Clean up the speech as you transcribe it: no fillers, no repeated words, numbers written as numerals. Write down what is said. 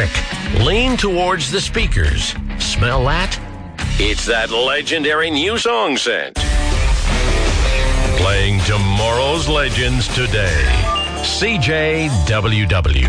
quick. Lean towards the speakers. Smell that? It's that legendary new song scent. Playing tomorrow's legends today. CJWW.